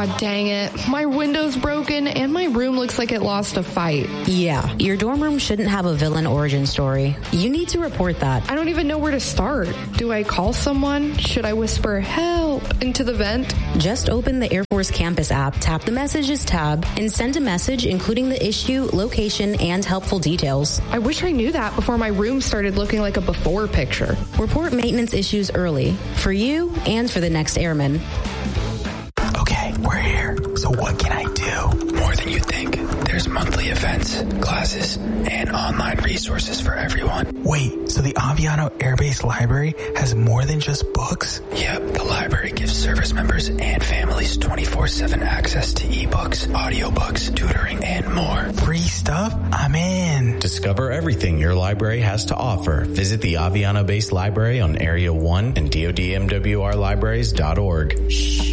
God dang it. My window's broken and my room looks like it lost a fight. Yeah, your dorm room shouldn't have a villain origin story. You need to report that. I don't even know where to start. Do I call someone? Should I whisper help into the vent? Just open the Air Force Campus app, tap the Messages tab, and send a message including the issue, location, and helpful details. I wish I knew that before my room started looking like a before picture. Report maintenance issues early, for you and for the next airman. Okay, we're here. So what can I do? More than you think. There's monthly events, classes, and online resources for everyone. Wait, so the Aviano Air Base Library has more than just books? Yep, the library gives service members and families 24/7 access to ebooks, audiobooks, tutoring, and more. Free stuff? I'm in. Discover everything your library has to offer. Visit the Aviano Base Library on Area 1 and DoDMWRlibraries.org. Shh.